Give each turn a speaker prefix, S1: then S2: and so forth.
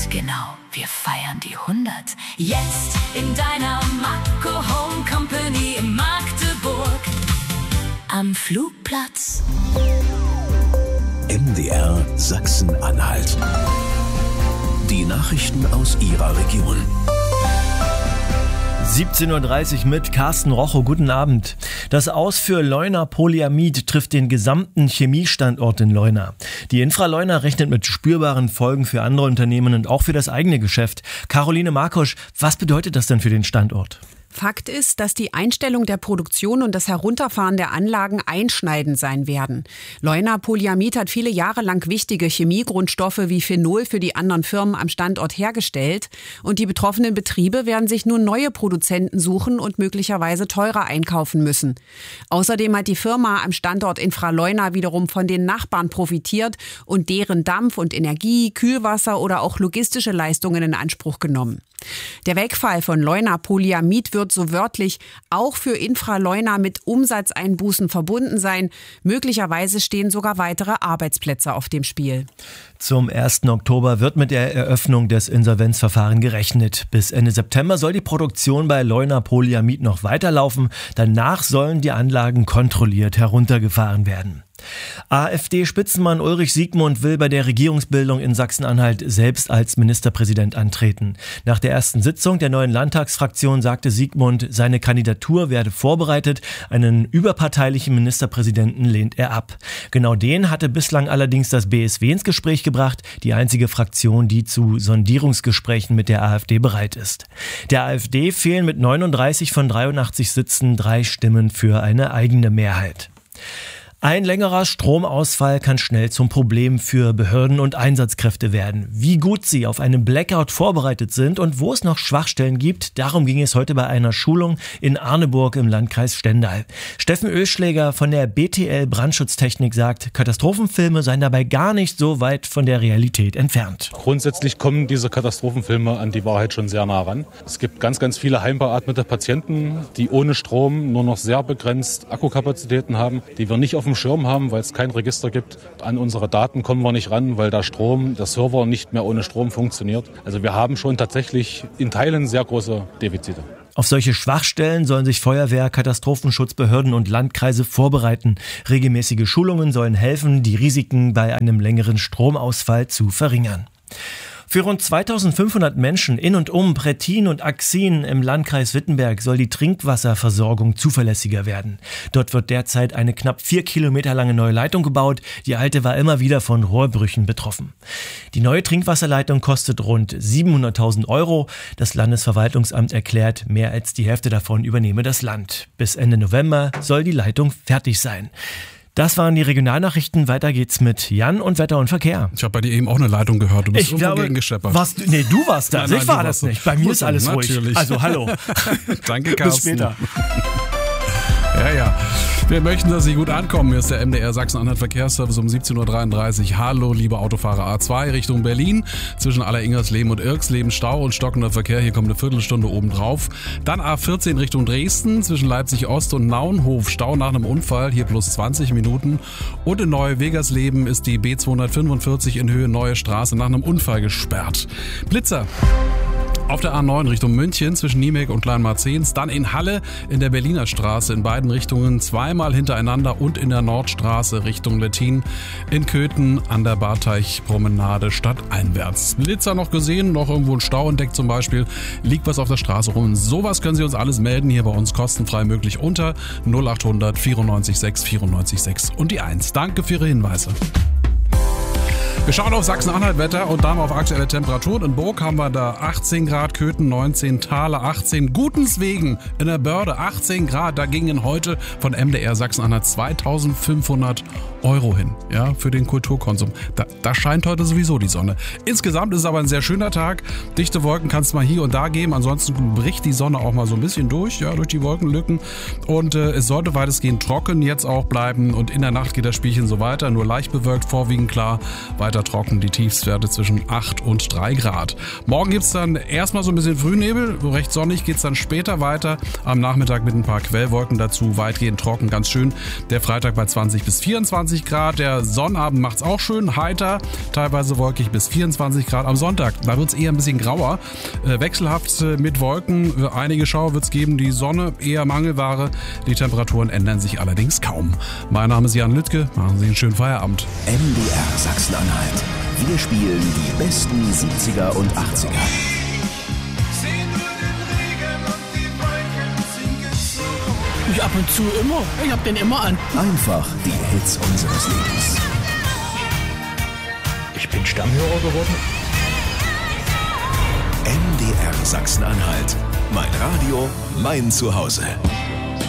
S1: Genau, wir feiern die 100. Jetzt in deiner Makro Home Company in Magdeburg. Am Flugplatz.
S2: MDR Sachsen-Anhalt. Die Nachrichten aus Ihrer Region.
S3: 17:30 Uhr mit Carsten Rochow. Guten Abend. Das Aus für Leuna Polyamid trifft den gesamten Chemiestandort in Leuna. Die Infra Leuna rechnet mit spürbaren Folgen für andere Unternehmen und auch für das eigene Geschäft. Caroline Markusch, was bedeutet das denn für den Standort?
S4: Fakt ist, dass die Einstellung der Produktion und das Herunterfahren der Anlagen einschneidend sein werden. Leuna Polyamid hat viele Jahre lang wichtige Chemiegrundstoffe wie Phenol für die anderen Firmen am Standort hergestellt. Und die betroffenen Betriebe werden sich nun neue Produzenten suchen und möglicherweise teurer einkaufen müssen. Außerdem hat die Firma am Standort Infra-Leuna wiederum von den Nachbarn profitiert und deren Dampf und Energie, Kühlwasser oder auch logistische Leistungen in Anspruch genommen. Der Wegfall von Leuna Polyamid wird so wörtlich auch für Infra-Leuna mit Umsatzeinbußen verbunden sein. Möglicherweise stehen sogar weitere Arbeitsplätze auf dem Spiel.
S3: Zum 1. Oktober wird mit der Eröffnung des Insolvenzverfahrens gerechnet. Bis Ende September soll die Produktion bei Leuna Polyamid noch weiterlaufen. Danach sollen die Anlagen kontrolliert heruntergefahren werden. AfD-Spitzenmann Ulrich Siegmund will bei der Regierungsbildung in Sachsen-Anhalt selbst als Ministerpräsident antreten. Nach der ersten Sitzung der neuen Landtagsfraktion sagte Siegmund, seine Kandidatur werde vorbereitet. Einen überparteilichen Ministerpräsidenten lehnt er ab. Genau den hatte bislang allerdings das BSW ins Gespräch gebracht, die einzige Fraktion, die zu Sondierungsgesprächen mit der AfD bereit ist. Der AfD fehlen mit 39 von 83 Sitzen 3 Stimmen für eine eigene Mehrheit. Ein längerer Stromausfall kann schnell zum Problem für Behörden und Einsatzkräfte werden. Wie gut sie auf einen Blackout vorbereitet sind und wo es noch Schwachstellen gibt, darum ging es heute bei einer Schulung in Arneburg im Landkreis Stendal. Steffen Oeschläger von der BTL Brandschutztechnik sagt, Katastrophenfilme seien dabei gar nicht so weit von der Realität entfernt.
S5: Grundsätzlich kommen diese Katastrophenfilme an die Wahrheit schon sehr nah ran. Es gibt ganz, ganz viele heimbeatmete Patienten, die ohne Strom nur noch sehr begrenzt Akkukapazitäten haben, die wir nicht auf dem Schirm haben, weil es kein Register gibt. An unsere Daten kommen wir nicht ran, weil der Server nicht mehr ohne Strom funktioniert. Also wir haben schon tatsächlich in Teilen sehr große Defizite.
S3: Auf solche Schwachstellen sollen sich Feuerwehr, Katastrophenschutzbehörden und Landkreise vorbereiten. Regelmäßige Schulungen sollen helfen, die Risiken bei einem längeren Stromausfall zu verringern. Für rund 2500 Menschen in und um Prettin und Axin im Landkreis Wittenberg soll die Trinkwasserversorgung zuverlässiger werden. Dort wird derzeit eine knapp 4 Kilometer lange neue Leitung gebaut. Die alte war immer wieder von Rohrbrüchen betroffen. Die neue Trinkwasserleitung kostet rund 700.000 €. Das Landesverwaltungsamt erklärt, mehr als die Hälfte davon übernehme das Land. Bis Ende November soll die Leitung fertig sein. Das waren die Regionalnachrichten. Weiter geht's mit Jan und Wetter und Verkehr.
S6: Ich habe bei dir eben auch eine Leitung gehört. Du bist irgendwo gegengescheppert.
S3: Nee, du warst das. Nein, ich war das nicht. Bei mir ist alles ruhig. Also hallo.
S6: Danke, Carsten.
S3: Bis später.
S6: Ja. Wir möchten, dass Sie gut ankommen. Hier ist der MDR Sachsen-Anhalt Verkehrsservice um 17:33 Uhr. Hallo, liebe Autofahrer. A2 Richtung Berlin. Zwischen Alleringersleben und Irksleben Stau und stockender Verkehr. Hier kommt eine Viertelstunde obendrauf. Dann A14 Richtung Dresden. Zwischen Leipzig Ost und Naunhof. Stau nach einem Unfall. Hier plus 20 Minuten. Und in Neue-Wegersleben ist die B245 in Höhe Neue Straße nach einem Unfall gesperrt. Blitzer. Auf der A9 Richtung München zwischen Niemek und Kleinmarzens, dann in Halle in der Berliner Straße in beiden Richtungen zweimal hintereinander und in der Nordstraße Richtung Lettin in Köthen an der Barteichpromenade stadteinwärts. Blitzer noch gesehen, noch irgendwo ein Stau entdeckt zum Beispiel, liegt was auf der Straße rum. Sowas können Sie uns alles melden, hier bei uns kostenfrei möglich unter 0800 94 6 94 6 und die 1. Danke für Ihre Hinweise. Wir schauen auf Sachsen-Anhalt-Wetter und dann auf aktuelle Temperaturen. In Burg haben wir da 18 Grad, Köthen 19, Thaler 18, Gutenswegen in der Börde 18 Grad. Da gingen heute von MDR Sachsen-Anhalt 2.500 € hin, ja, für den Kulturkonsum. Da scheint heute sowieso die Sonne. Insgesamt ist es aber ein sehr schöner Tag. Dichte Wolken kann es mal hier und da geben. Ansonsten bricht die Sonne auch mal so ein bisschen durch, ja, durch die Wolkenlücken. Und es sollte weitestgehend trocken jetzt auch bleiben. Und in der Nacht geht das Spielchen so weiter. Nur leicht bewölkt, vorwiegend klar, weil weiter trocken, die Tiefstwerte zwischen 8 und 3 Grad. Morgen gibt's dann erstmal so ein bisschen Frühnebel, recht sonnig geht's dann später weiter. Am Nachmittag mit ein paar Quellwolken dazu, weitgehend trocken, ganz schön. Der Freitag bei 20 bis 24 Grad, der Sonnabend macht's auch schön, heiter, teilweise wolkig bis 24 Grad. Am Sonntag, da wird's eher ein bisschen grauer, wechselhaft mit Wolken, einige Schauer wird's geben, die Sonne eher Mangelware, die Temperaturen ändern sich allerdings kaum. Mein Name ist Jan Lüttke, machen Sie einen schönen Feierabend.
S2: MDR Sachsen-Anhalt. Wir spielen die besten 70er und 80er.
S7: Ich ab und zu immer. Ich hab den immer an.
S2: Einfach die Hits unseres Lebens.
S7: Ich bin Stammhörer geworden.
S2: MDR Sachsen-Anhalt. Mein Radio, mein Zuhause.